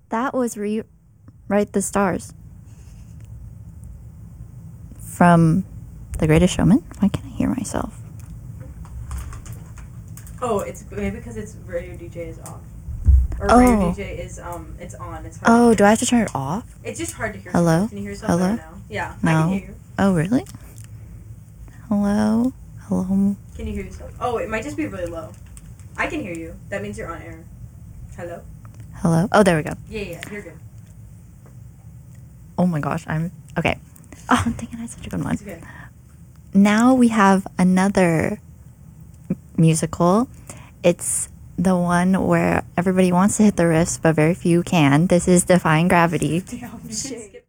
That was Rewrite the Stars from The Greatest Showman. Why can't I hear myself? Oh, it's maybe because it's Radio DJ is off. Or Oh. Radio DJ is it's on. It's hard. Oh, to do hear. I have to turn it off? It's just hard to hear. Hello? Yourself. Can you hear yourself Hello? better now? Yeah, No. I can hear you. Oh, really? Hello? Hello? Can you hear yourself? Oh, it might just be really low. I can hear you. That means you're on air. Hello? Hello? Oh, there we go. Yeah, you're good. Oh my gosh, I'm... Okay. Oh, dang it, I had such a good one. It's okay. Now we have another musical. It's the one where everybody wants to hit the riffs, but very few can. This is Defying Gravity. Damn, shit.